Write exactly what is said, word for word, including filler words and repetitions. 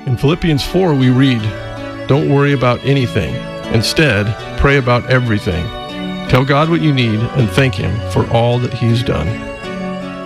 In Philippians four, we read, "Don't worry about anything. Instead, pray about everything. Tell God what you need and thank Him for all that He's done."